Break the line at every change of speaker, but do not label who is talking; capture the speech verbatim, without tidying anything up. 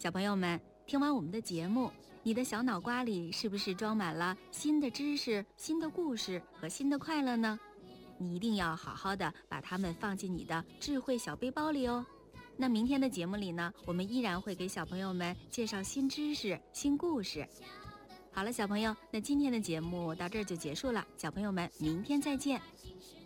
小朋友们，听完我们的节目，你的小脑瓜里是不是装满了新的知识、新的故事和新的快乐呢？你一定要好好的把它们放进你的智慧小背包里哦。那明天的节目里呢，我们依然会给小朋友们介绍新知识、新故事。好了，小朋友，那今天的节目到这儿就结束了，小朋友们，明天再见。